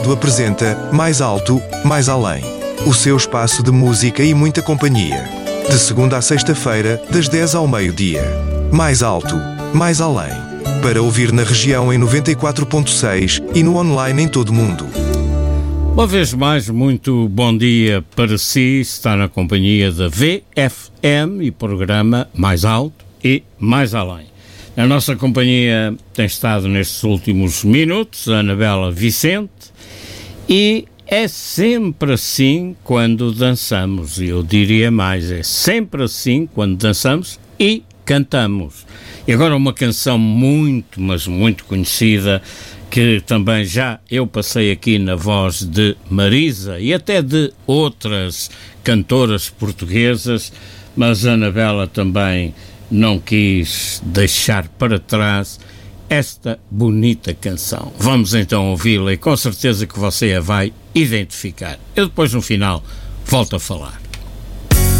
Apresenta Mais Alto, Mais Além. O seu espaço de música e muita companhia. De segunda a sexta-feira, das 10 ao meio-dia. Mais Alto, Mais Além. Para ouvir na região em 94.6 e no online em todo o mundo. Uma vez mais, muito bom dia para si. Está na companhia da VFM e programa Mais Alto e Mais Além. Na nossa companhia tem estado nestes últimos minutos a Anabela Vicente. E é sempre assim quando dançamos, e eu diria mais, é sempre assim quando dançamos e cantamos. E agora uma canção muito, mas muito conhecida, que também já eu passei aqui na voz de Marisa e até de outras cantoras portuguesas, mas a Anabela também não quis deixar para trás esta bonita canção. Vamos então ouvi-la e com certeza que você a vai identificar. Eu depois no final volto a falar.